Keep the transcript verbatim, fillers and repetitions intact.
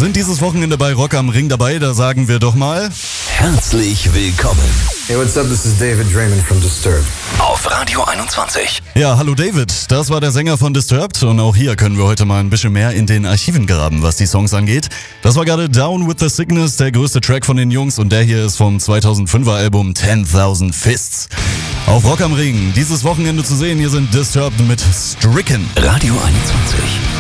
sind dieses Wochenende bei Rock am Ring dabei. Da sagen wir doch mal herzlich willkommen. Hey, what's up? This is David Draiman from Disturbed. Auf Radio einundzwanzig. Ja, hallo David, das war der Sänger von Disturbed und auch hier können wir heute mal ein bisschen mehr in den Archiven graben, was die Songs angeht. Das war gerade Down with the Sickness, der größte Track von den Jungs, und der hier ist vom zweitausendfünfer Album ten thousand Fists. Auf Rock am Ring dieses Wochenende zu sehen, hier sind Disturbed mit Stricken. Radio einundzwanzig.